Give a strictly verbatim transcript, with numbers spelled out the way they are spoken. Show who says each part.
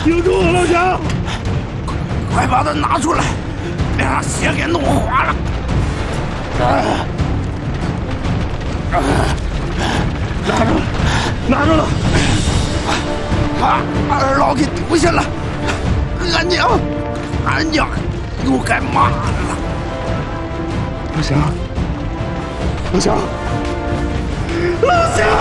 Speaker 1: 顶住啊，老乡！
Speaker 2: 快把它拿出来，别让血给弄滑了。啊！啊！
Speaker 1: 拿住了，拿住了！
Speaker 2: 把二老给丢下了，俺娘，俺娘又该骂了。
Speaker 1: 老乡，老乡，老乡！